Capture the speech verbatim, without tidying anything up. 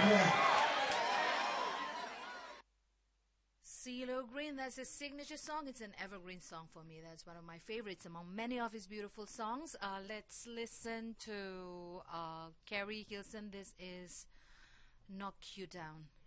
CeeLo Green, that's his signature song. It's an evergreen song for me. That's one of my favorites among many of his beautiful songs. Uh, let's listen to uh, Carrie Hilson. This is Knock You Down.